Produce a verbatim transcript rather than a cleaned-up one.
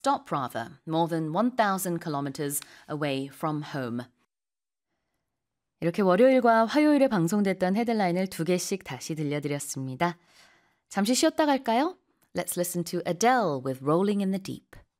Stop rather, more than one thousand kilometers away from home. 이렇게 월요일과 화요일에 방송됐던 헤드라인을 두 개씩 다시 들려드렸습니다. 잠시 쉬었다 갈까요? Let's listen to Adele with Rolling in the Deep.